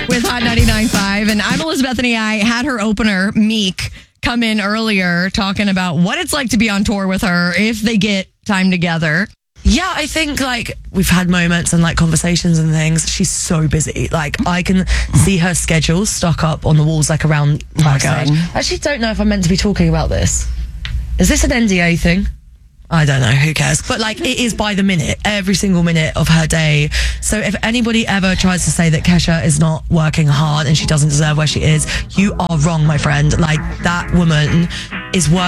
with Hot 99.5. And I'm Elizabeth, and I had her opener, Meek, come in earlier talking about what it's like to be on tour with her if they get time together. Yeah, I think like we've had moments and like conversations and things. She's so busy. Like I can see her schedule stuck up on the walls like around backstage. I actually don't know if I'm meant to be talking about this. Is this an NDA thing? I don't know, who cares? But like it is by the minute, every single minute of her day. So if anybody ever tries to say that Kesha is not working hard and she doesn't deserve where she is, you are wrong, my friend. Like that woman is working